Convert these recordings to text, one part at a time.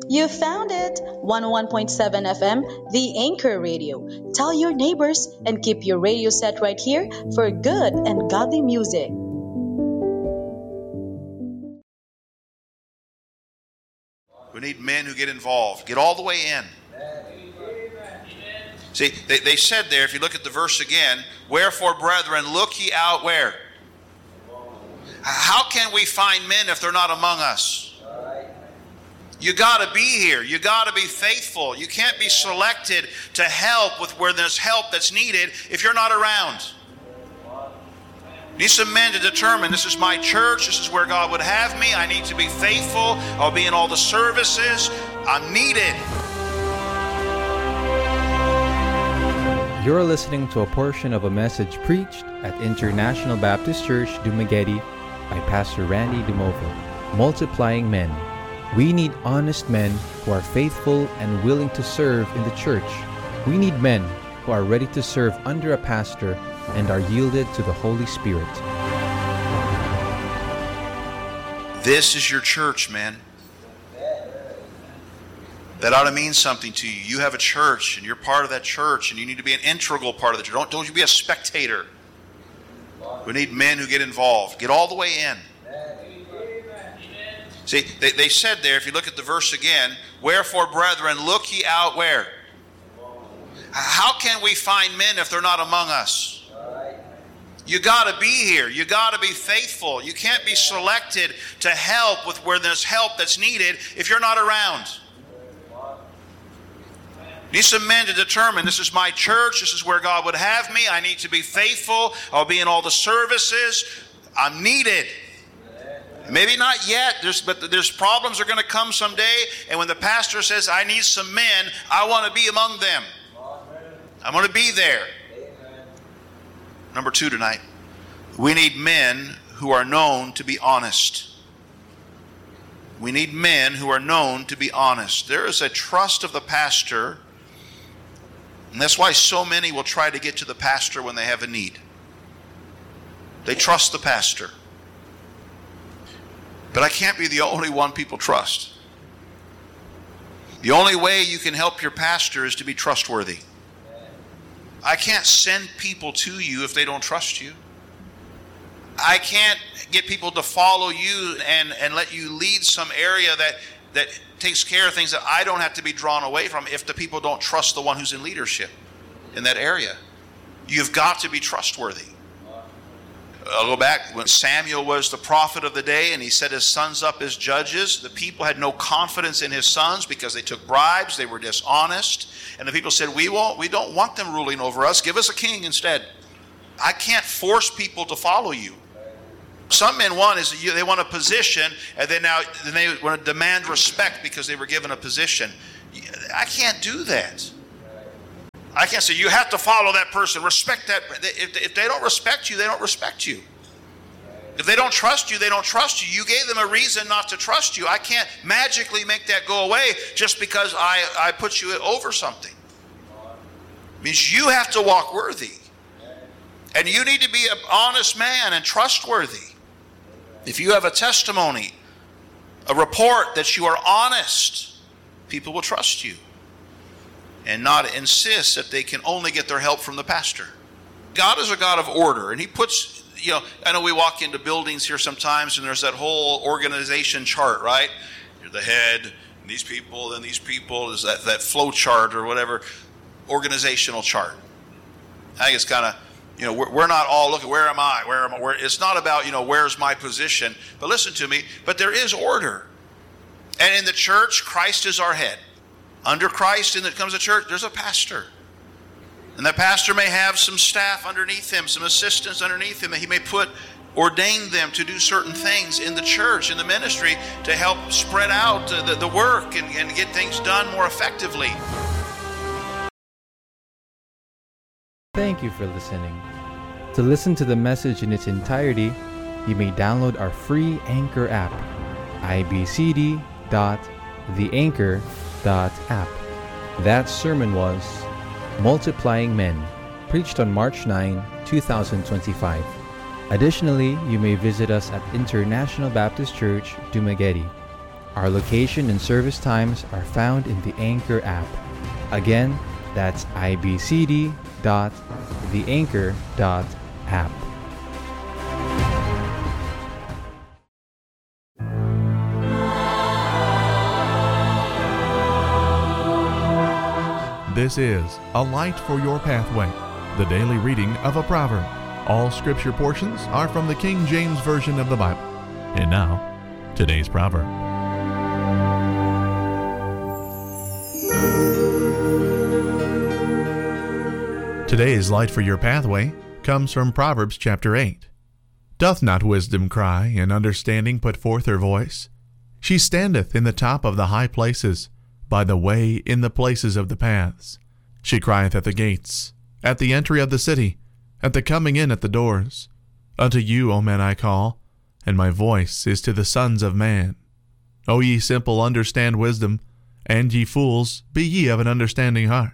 You found it! 101.7 FM, The Anchor Radio. Tell your neighbors and keep your radio set right here for good and godly music. We need men who get involved, get all the way in. See, they said there, if you look at the verse again, wherefore, brethren, look ye out where? How can we find men if they're not among us? You got to be here. You got to be faithful. You can't be selected to help with where there's help that's needed if you're not around. You need some men to determine, this is my church, this is where God would have me, I need to be faithful, I'll be in all the services, I'm needed. You're listening to a portion of a message preached at International Baptist Church, Dumaguete by Pastor Randy Dumovo. Multiplying men. We need honest men who are faithful and willing to serve in the church. We need men who are ready to serve under a pastor and are yielded to the Holy Spirit. This is your church, man. That ought to mean something to you. You have a church, and you're part of that church, and you need to be an integral part of the church. Don't you be a spectator. We need men who get involved. Get all the way in. See, they said there, if you look at the verse again, wherefore, brethren, look ye out where? How can we find men if they're not among us? You got to be here. You got to be faithful. You can't be selected to help with where there's help that's needed if you're not around. Need some men to determine, this is my church, this is where God would have me, I need to be faithful, I'll be in all the services, I'm needed. Maybe not yet, but there's problems are going to come someday, and when the pastor says, I need some men, I want to be among them. I want to be there. Number 2 tonight, we need men who are known to be honest. We need men who are known to be honest. There is a trust of the pastor, and that's why so many will try to get to the pastor when they have a need. They trust the pastor. But I can't be the only one people trust. The only way you can help your pastor is to be trustworthy. I can't send people to you if they don't trust you. I can't get people to follow you and let you lead some area that takes care of things that I don't have to be drawn away from if the people don't trust the one who's in leadership in that area. You've got to be trustworthy. I'll go back when Samuel was the prophet of the day and he set his sons up as judges. The people had no confidence in his sons because they took bribes, they were dishonest. And the people said, we don't want them ruling over us. Give us a king instead. I can't force people to follow you. Some men they want a position, and then they want to demand respect because they were given a position. I can't do that. I can't say you have to follow that person, respect that. If they don't respect you, they don't respect you. If they don't trust you, they don't trust you. You gave them a reason not to trust you. I can't magically make that go away just because I put you over something. It means you have to walk worthy. And you need to be an honest man and trustworthy. If you have a testimony, a report that you are honest, people will trust you and not insist that they can only get their help from the pastor. God is a God of order, and He puts, I know we walk into buildings here sometimes and there's that whole organization chart, right? You're the head, and these people, then these people, is that flow chart or whatever, organizational chart. I think it's kind of, we're not all looking, where am I? It's not about, where's my position. But listen to me, but there is order. And in the church, Christ is our head. Under Christ, and that comes to church, there's a pastor. And that pastor may have some staff underneath him, some assistants underneath him, and he may ordain them to do certain things in the church, in the ministry, to help spread out the work and get things done more effectively. Thank you for listening. To listen to the message in its entirety, you may download our free Anchor app, ibcd.theanchor.app. That sermon was Multiplying Men, preached on March 9, 2025. Additionally, you may visit us at International Baptist Church, Dumaguete. Our location and service times are found in the Anchor app. Again, that's ibcd.theanchor.app. This is A Light for Your Pathway, the daily reading of a proverb. All scripture portions are from the King James Version of the Bible. And now, today's proverb. Today's Light for Your Pathway comes from Proverbs chapter 8. Doth not wisdom cry, and understanding put forth her voice? She standeth in the top of the high places, by the way in the places of the paths. She crieth at the gates, at the entry of the city, at the coming in at the doors. Unto you, O men, I call, and my voice is to the sons of man. O ye simple, understand wisdom, and ye fools, be ye of an understanding heart.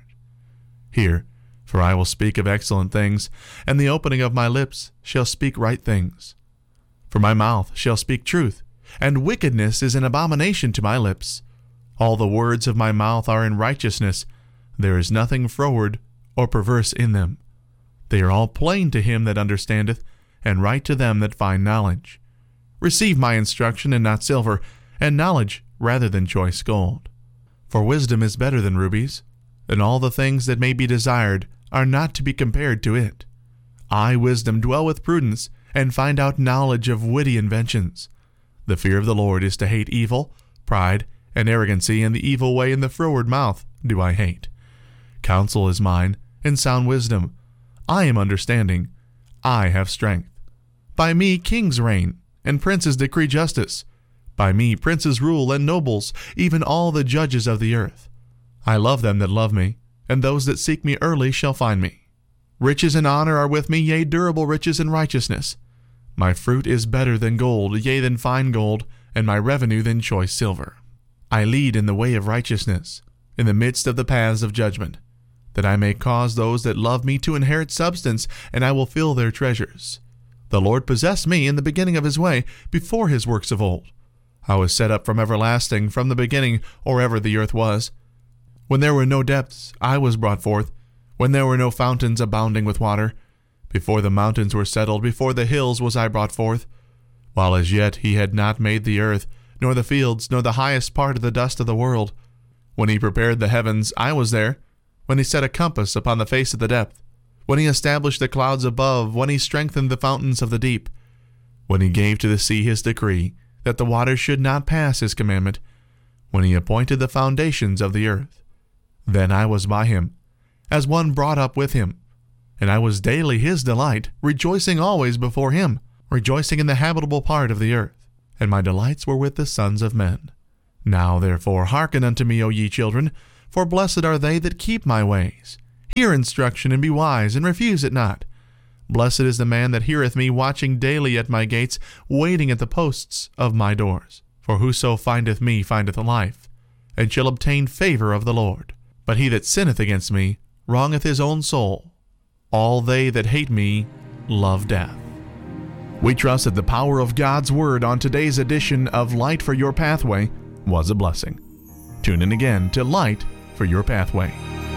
Hear, for I will speak of excellent things, and the opening of my lips shall speak right things. For my mouth shall speak truth, and wickedness is an abomination to my lips. All the words of my mouth are in righteousness. There is nothing froward or perverse in them. They are all plain to him that understandeth, and right to them that find knowledge. Receive my instruction, and not silver, and knowledge rather than choice gold. For wisdom is better than rubies, and all the things that may be desired are not to be compared to it. I, wisdom, dwell with prudence, and find out knowledge of witty inventions. The fear of the Lord is to hate evil, pride, and arrogancy, and the evil way in the froward mouth do I hate. Counsel is mine, and sound wisdom. I am understanding. I have strength. By me kings reign, and princes decree justice. By me princes rule, and nobles, even all the judges of the earth. I love them that love me, and those that seek me early shall find me. Riches and honor are with me, yea, durable riches and righteousness. My fruit is better than gold, yea, than fine gold, and my revenue than choice silver. I lead in the way of righteousness, in the midst of the paths of judgment, that I may cause those that love me to inherit substance, and I will fill their treasures. The Lord possessed me in the beginning of his way, before his works of old. I was set up from everlasting, from the beginning, or ever the earth was. When there were no depths, I was brought forth, when there were no fountains abounding with water. Before the mountains were settled, before the hills was I brought forth. While as yet he had not made the earth, nor the fields, nor the highest part of the dust of the world. When he prepared the heavens, I was there. When he set a compass upon the face of the depth. When he established the clouds above. When he strengthened the fountains of the deep. When he gave to the sea his decree, that the waters should not pass his commandment. When he appointed the foundations of the earth. Then I was by him, as one brought up with him. And I was daily his delight, rejoicing always before him, rejoicing in the habitable part of the earth. And my delights were with the sons of men. Now therefore hearken unto me, O ye children, for blessed are they that keep my ways. Hear instruction, and be wise, and refuse it not. Blessed is the man that heareth me, watching daily at my gates, waiting at the posts of my doors. For whoso findeth me findeth life, and shall obtain favor of the Lord. But he that sinneth against me wrongeth his own soul. All they that hate me love death. We trust that the power of God's Word on today's edition of Light for Your Pathway was a blessing. Tune in again to Light for Your Pathway.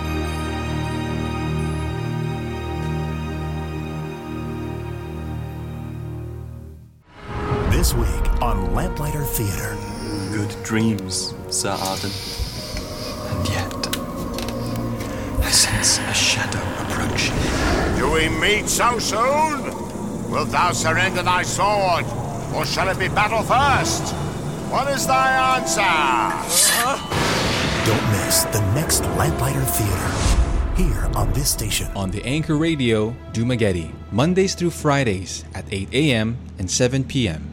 This week on Lamplighter Theater. Good dreams, Sir Arden. And yet, I sense a shadow approaching. Do we meet so soon? Wilt thou surrender thy sword, or shall it be battle first? What is thy answer? Don't miss the next Lamplighter Theater, here on this station. On the Anchor Radio, Dumaguete, Mondays through Fridays at 8 a.m. and 7 p.m.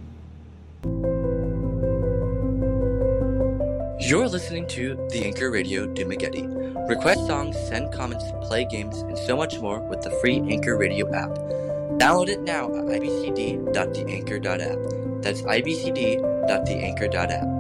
You're listening to the Anchor Radio Dumaguete. Request songs, send comments, play games, and so much more with the free Anchor Radio app. Download it now at ibcd.theanchor.app. That's ibcd.theanchor.app.